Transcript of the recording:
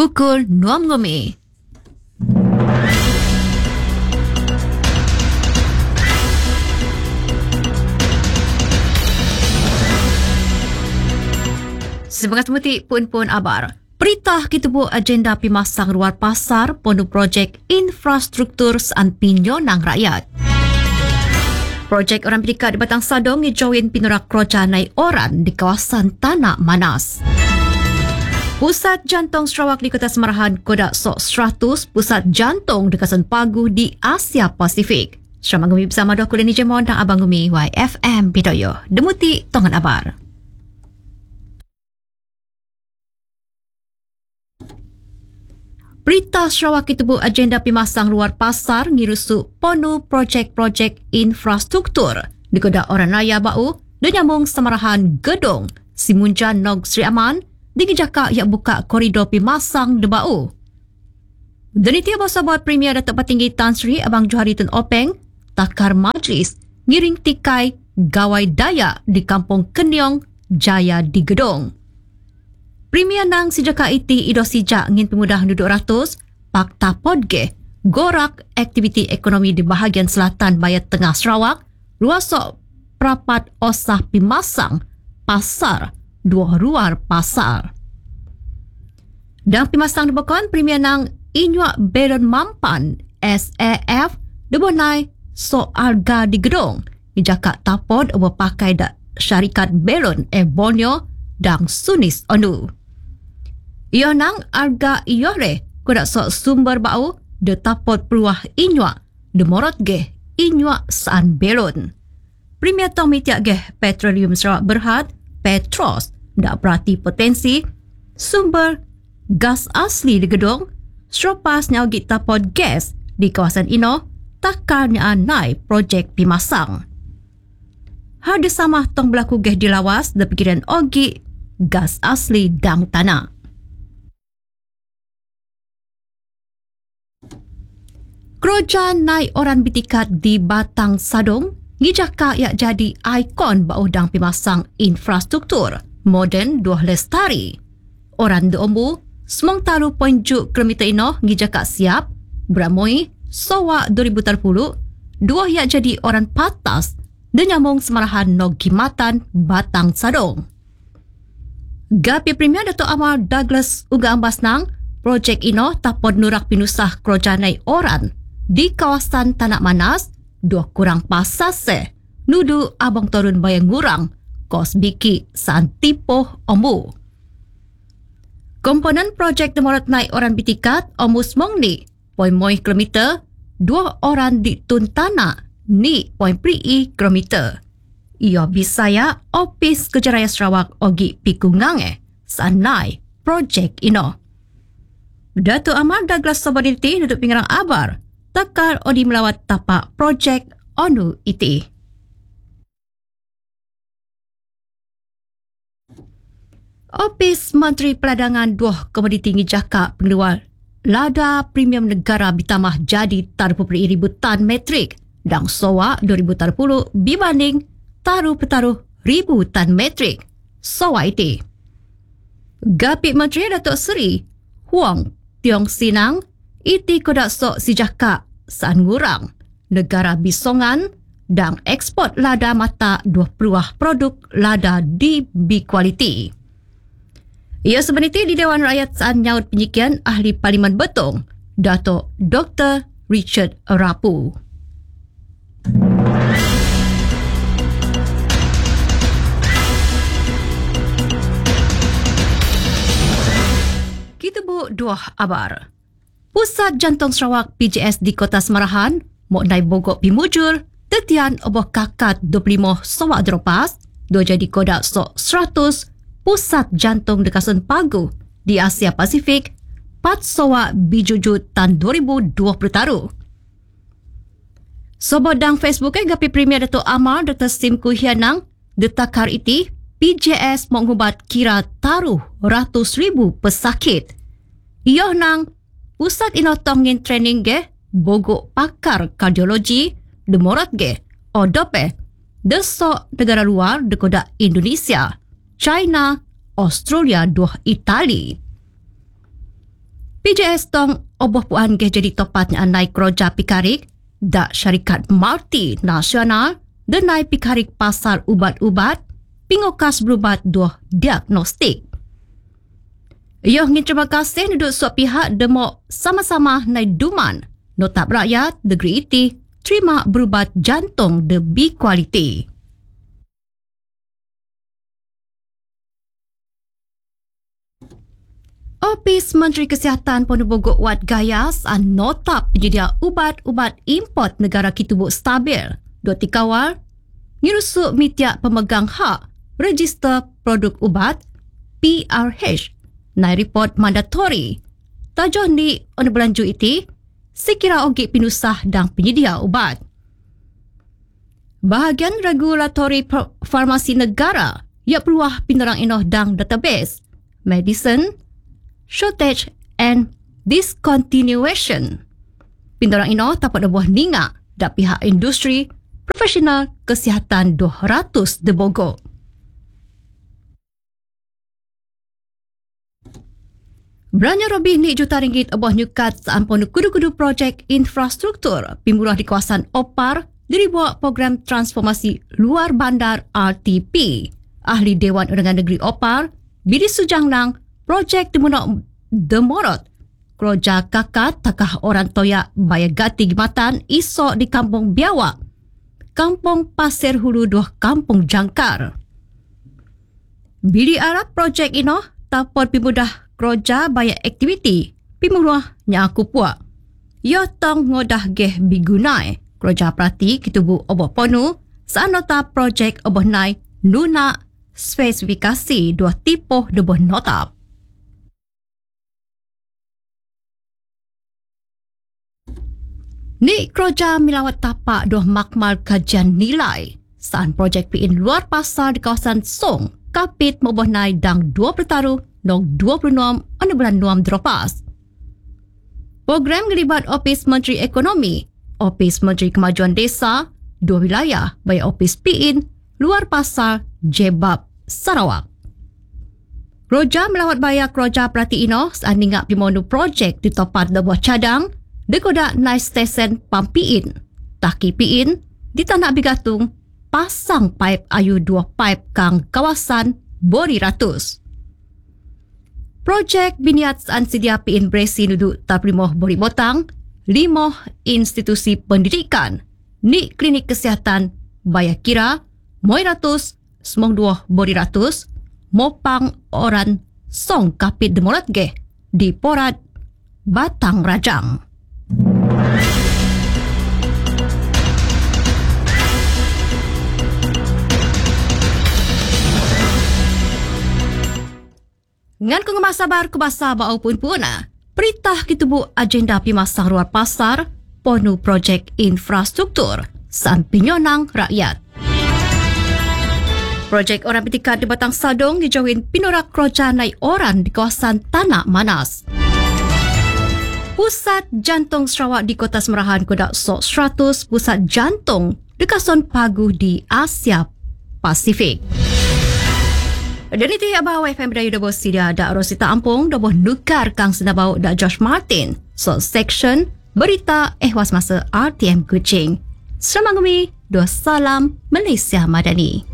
pukul nuam ngome. Semangat mutik pun abar. Perintah kita buat agenda pimasang luar pasar ponu projek infrastruktur saan pinyonang rakyat. Projek orang pendidikan di Batang Sadong ngejauhin pinurak kerja naik orang di kawasan Tanah Manas. Pusat Jantung Sarawak di Kota Semarahan kodak sok 100 pusat jantung di kawasan Pagu di Asia Pasifik. Selamat ngumi bersama Dr. Leni Jemon dan Abang Ngumi YFM Bidoyo. Demuti tongan abar. Berita Sarawak itu agenda pimasang luar pasar ngirusuk ponu projek-projek infrastruktur di Kodak Orang Raya Bau dan nyambung Semarahan Gedong Simunjan Nog Sri Aman di Gejaka yang buka koridor pimasang de Bau. Dan itu bahasa buat Premier Datuk Petinggi Tan Sri Abang Johari Tun Openg takar majlis ngiring tikai gawai daya di Kampung Kenyong Jaya di Gedong. Premier nang sejaka iti ido sijak ngin pemudah duduk ratus, Pakta Podge, gorak aktiviti ekonomi di bahagian selatan Bayat Tengah Sarawak, ruasok perapat osah pimasang, pasar, dua luar pasar. Dan pimasang dibekon, Premier nang Inyuak Beron Mampan, SAF, debonai so harga di gedung, ijakak tapod pakai dak syarikat Beron Borneo dan Sunis Onu. Ia nang harga iore kudak sok sumber bau de tapot peluah inyuak de morot ge inyuak saan belon. Premier tong mitiak ge Petroleum Sarawak Berhad Petros dak berarti potensi sumber gas asli di gedung selepas nyaugi tapot gas di kawasan ino takarnya anai projek pimasang. Harga sama tong berlaku ge dilawas de pikiran ogi gas asli dang tanah. Kerajaan naik orang bertikat di Batang Sadong, ngijaka yang jadi ikon baudang pimasang infrastruktur moden Dua Lestari. Orang diombu, semang taru ponjuk kilometer ino ngijaka siap, beramoi, sowa 2030, dua yang jadi orang patas dan nyambung Semarahan Nogimatan Batang Sadong. Gapi Premier Datuk Amar Douglas Uga Ambas nang, projek ino tapod nurak pinusah kerajaan naik orang di kawasan Tanah Manas, dua kurang pasase, nudu abang turun bayang ngurang, kos biki saan tipoh ombu. Komponen projek demorat naik orang bitikat, omus mongni, poin moi kilometer, dua orang di tuntana, ni poin pri kilometer. Ia bisaya Opis Kejaraya Sarawak ogi pikungange, saan naik projek ino. Datuk Amar Douglas Sobaniti duduk pinggang abar, takar odi melawat tapak projek ONU iti. Opis Menteri Peladangan Dua Komoditi Ngijaka pengeluar lada premium negara bitamah jadi taruh ribu tan metrik dan sowa 2030 dibanding taruh ribu tan metrik sowa iti. Gapit Menteri Datuk Seri Huang Tiong Sinang iti kodak sok sijaka saan ngurang negara bisongan dan ekspor lada mata dua peluah produk lada di B-quality. Ia sebenarnya di Dewan Rakyat saan nyaut penyikian Ahli Parlimen Betong, Datuk Dr. Richard Rapu. Kita buat dua abar. Pusat Jantung Sarawak PJS di Kota Semarahan, Mok Nai Bogok Pimujur, tetian oboh kakat 25 Sarawak Dropas, dua jadi kodak sok 100 Pusat Jantung di Kawasan Pagu di Asia Pasifik, 4 Sarawak Bijujut tahun 2020 taruh. Sobodang Facebook gapi Premier Datuk Amar Dr. Sim Kuhianang, detakar iti PJS menghubat kira taruh ratus ribu pesakit. Ia nang pusat ino tongin training ge bogok pakar kardiologi demorat ge odope desok negara luar dekoda Indonesia, China, Australia, dua Itali. PJS tong oboh puan ke jadi topatnya anai kroja pikarik da syarikat multinasional denai pikarik pasar ubat-ubat pingokas berubat doh diagnostik. Yo ngin terima kasih duduk suap pihak demo sama-sama nai duman notab rakyat negeri iti terima berubat jantung de B-quality. Ofis Menteri Kesihatan Ponorogo Wat Gayas notab penyedia ubat-ubat import negara kitubuk stabil. Dua tikawal, ngirusuk mitiak pemegang hak register produk ubat PRH. Nai report mandatori. Tajuh ni on belanju iti, sekira ogik pinusah dan penyedia ubat. Bahagian regulatori farmasi negara, ia peluah pinderang inoh dan database. Medicine, shortage and discontinuation. Pinderang inoh dapat buah ninga dan pihak industri profesional kesihatan 200 de Bogor. Belanja lebih ni juta ringgit oboh nyukat saampun kudu-kudu projek infrastruktur pimurah di kawasan Opar dibuat program transformasi luar bandar RTP. Ahli Dewan Undangan Negeri Opar, Bidi Sujang projek Demorot Kroja Kakat Takah Orang Toyak Bayagati Gimatan Isok di Kampung Biawak, Kampung Pasir Hulu Duh Kampung Jangkar. Bidi Arab projek ino tapor pimudah kroja bayar aktiviti pimurah nyaku puak. Yo tong ngodah geh bigunai kroja prati kitubu oboh ponu saanota projek oboh nai nuna spesifikasi dua tipoh deboh notab. Ni kroja milawat tapak dua makmal kajian nilai saan projek PIN luar pasar di kawasan Song kapit moboh nai dang 2 bertaruh nong 26 pada bulan Nuam dropas. Program ngelibat Ofis Menteri Ekonomi, Ofis Menteri Kemajuan Desa, dua wilayah baya Ofis PIN luar pasar Jebab Sarawak. Roja melawat baya kroja perhati ino seandingak pimonu projek di topat lebuah cadang dekodak nai stesen pampiin. Taki PIN di tanah bigatung pasang paip ayu 2 paip kang kawasan Bori Ratus. Projek biniat ansidia PIN Bresi duduk taprimoh Bori Botang, 5 institusi pendidikan, ni klinik kesihatan Baya Kira, Moi Ratus, Semong 2 Bori Ratus, Mopang Oran Song Kapit Demorat Geh, di Porat, Batang Rajang. Ngan kong masabar ke bahasa bau pun puna, perintah kitubu agenda pimasang luar pasar, ponu projek infrastruktur, sampinyonang rakyat. Projek orang petikat di Batang Sadong dijauhin pinorak kroja nai orang di kawasan Tanah Manas. Pusat Jantung Sarawak di Kota Semerahan kodak sok 100 pusat jantung di Kawasan Paguh di Asia Pasifik. Dan itu ya bahawa FM Dayu Dabo Sidia da Rosita Ampung Dabo nukar kang senabau da Josh Martin. So section berita ehwas masa RTM Kuching. Selamat ngumi, dua salam Malaysia Madani.